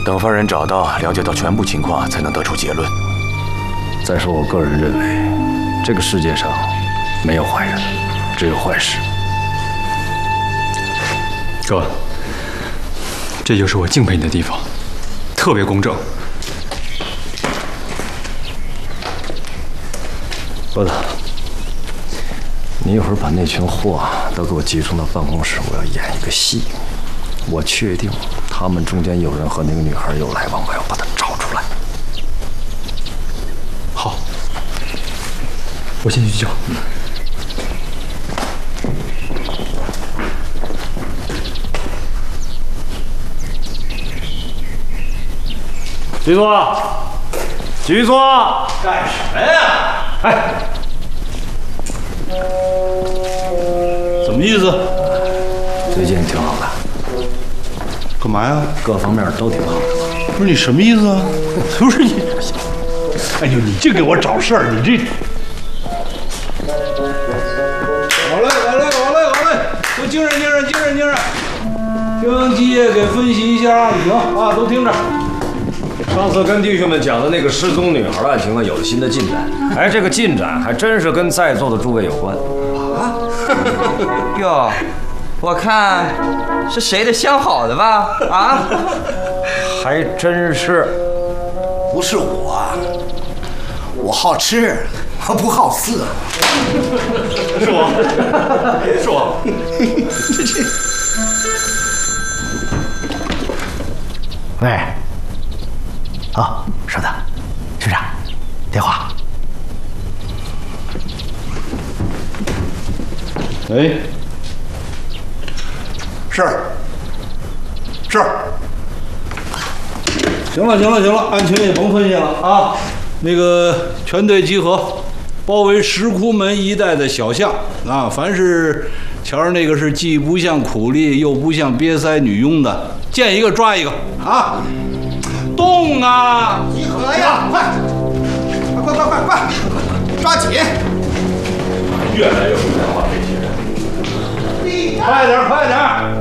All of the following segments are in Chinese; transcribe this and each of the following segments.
等犯人找到、了解到全部情况，才能得出结论。 再说，我个人认为，这个世界上没有坏人，只有坏事。 哥，这就是我敬佩你的地方，特别公正。 罗子，你一会儿把那群货都给我集中到办公室，我要演一个戏。我确定他们中间有人和那个女孩有来往，我要把她找出来。 好，我先去叫。 局座，局座， 干什么呀？ 哎， 什么意思？ 最近挺好的， 干嘛呀？ 各方面都挺好的。 不是你什么意思啊？不是你，哎呦，你净给我找事儿，你这。好嘞，都精神。听季爷给分析一下案情啊，都听着。 上次跟弟兄们讲的那个失踪女孩的案情有了新的进展，哎，这个进展还真是跟在座的诸位有关。 啊？哟，我看是谁的相好的吧？啊？ 还真是。 不是我好吃，我不好色。 是我。 喂，哦，是的，局长，电话。 哎，是。行了，案情也甭分析了啊。那个全队集合，包围石窟门一带的小巷啊，凡是瞧着那个是既不像苦力又不像瘪腮女佣的，见一个抓一个啊！动啊！ 集合呀！快，抓紧！ 越来越不像话，这些人！快点！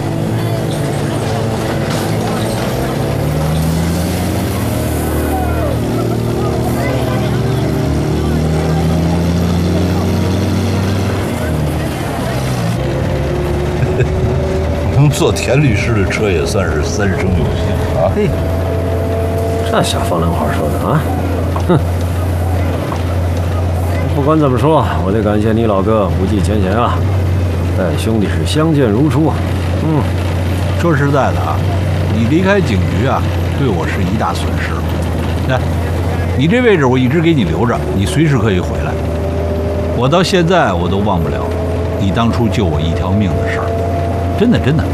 能坐田律师的车也算是三生有幸啊！ 嘿，这小风凉话说的啊！哼，不管怎么说，我得感谢你老哥不计前嫌啊，带兄弟是相见如初。 说实在的啊，你离开警局啊，对我是一大损失。那，你这位置我一直给你留着，你随时可以回来。我到现在我都忘不了你当初救我一条命的事儿。真的。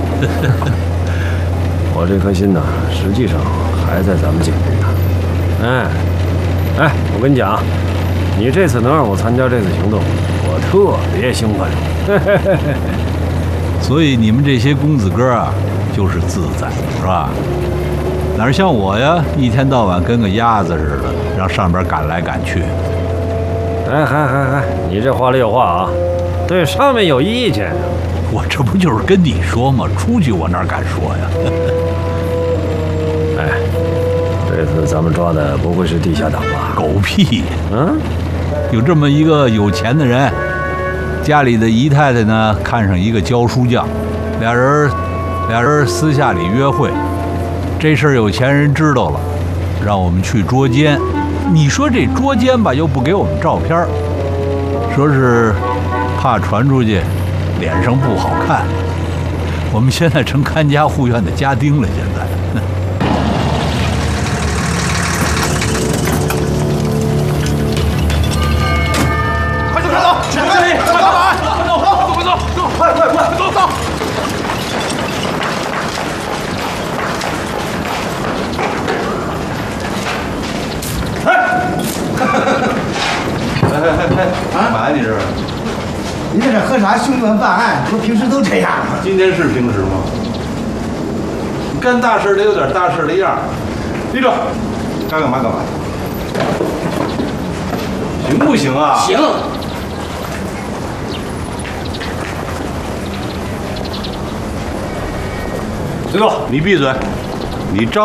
我这颗心呢，实际上还在咱们警局呢。哎，我跟你讲，你这次能让我参加这次行动，我特别兴奋。 所以你们这些公子哥啊，就是自在，是吧？哪像我呀，一天到晚跟个鸭子似的，让上边赶来赶去。 哎，你这话里有话啊，对上面有意见。 我这不就是跟你说吗？出去我哪敢说呀？ 哎，这次咱们抓的不会是地下党吧？ 狗屁！ 嗯， 有这么一个有钱的人，家里的姨太太呢看上一个教书匠，俩人私下里约会，这事儿有钱人知道了，让我们去捉奸。你说这捉奸吧，又不给我们照片，说是怕传出去脸上不好看。我们现在成看家护院的家丁了，现在。 快走！快走！ 干嘛呀你这？ 你在这喝啥？兄弟们办案，不平时都这样吗？ 今天是平时吗？你干大事得有点大事的样儿。立正，该干嘛干嘛。行不行啊？ 行。 队长， 你闭嘴！你张。